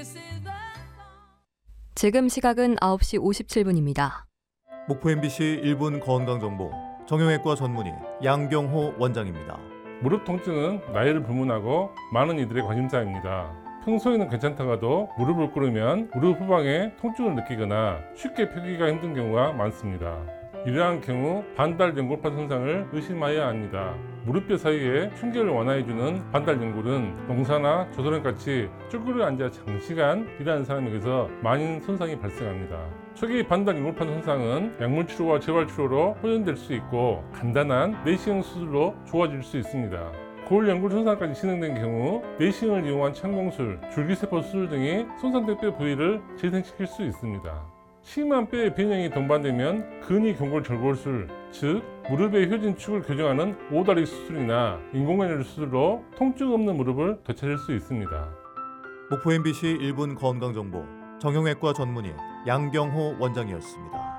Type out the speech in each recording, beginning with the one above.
지금 시각은 9시 57분입니다. 목포 MBC 1분 건강정보 정형외과 전문의 양경호 원장입니다. 무릎 통증은 나이를 불문하고 많은 이들의 관심사입니다. 평소에는 괜찮다가도 무릎을 꿇으면 무릎 후방에 통증을 느끼거나 쉽게 펴기가 힘든 경우가 많습니다. 이러한 경우 반달 연골판 손상을 의심해야 합니다. 무릎뼈 사이에 충격을 완화해주는 반달 연골은 농사나 조선원같이 쭈그려 앉아 장시간 일하는 사람에게서 많은 손상이 발생합니다. 초기 반달 연골판 손상은 약물 치료와 재활 치료로 호전될 수 있고 간단한 내시경 수술로 좋아질 수 있습니다. 골 연골 손상까지 진행된 경우 내시경을 이용한 창공술, 줄기세포 수술 등이 손상된 뼈 부위를 재생시킬 수 있습니다. 심한 뼈의 변형이 동반되면 근위경골절골술, 즉 무릎의 효진축을 교정하는 오다리 수술이나 인공관절 수술로 통증 없는 무릎을 되찾을 수 있습니다. 목포 MBC 1분 건강정보 정형외과 전문의 양경호 원장이었습니다.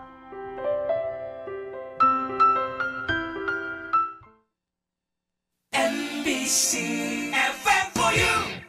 MBC FM4U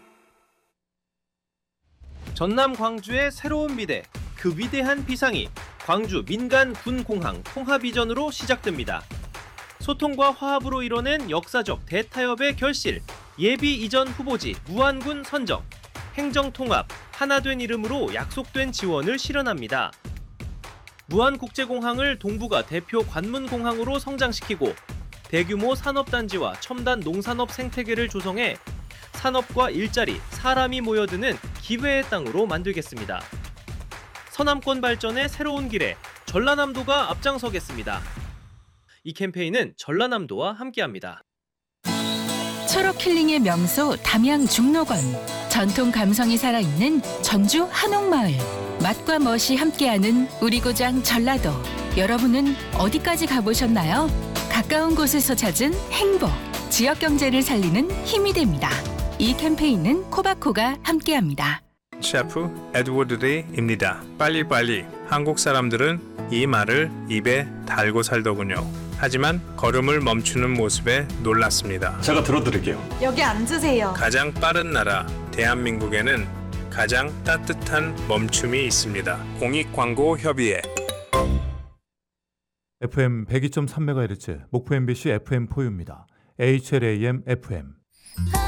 전남 광주의 새로운 미래, 그 위대한 비상이 광주 민간군공항 통합이전으로 시작됩니다. 소통과 화합으로 이뤄낸 역사적 대타협의 결실, 예비 이전 후보지 무안군 선정, 행정통합, 하나된 이름으로 약속된 지원을 실현합니다. 무안국제공항을 동부가 대표 관문공항으로 성장시키고 대규모 산업단지와 첨단 농산업 생태계를 조성해 산업과 일자리, 사람이 모여드는 기회의 땅으로 만들겠습니다. 서남권 발전의 새로운 길에 전라남도가 앞장서겠습니다. 이 캠페인은 전라남도와 함께합니다. 초록 힐링의 명소 담양 중록원, 전통 감성이 살아있는 전주 한옥마을, 맛과 멋이 함께하는 우리 고장 전라도. 여러분은 어디까지 가보셨나요? 가까운 곳에서 찾은 행복, 지역 경제를 살리는 힘이 됩니다. 이 캠페인은 코바코가 함께합니다. 셰프 에드워드 리입니다. 빨리빨리. 한국 사람들은 이 말을 입에 달고 살더군요. 하지만 걸음을 멈추는 모습에 놀랐습니다. 제가 들어드릴게요. 여기 앉으세요. 가장 빠른 나라 대한민국에는 가장 따뜻한 멈춤이 있습니다. 공익광고협의회. FM 102.3MHz 목포 MBC FM4U입니다. HLAM FM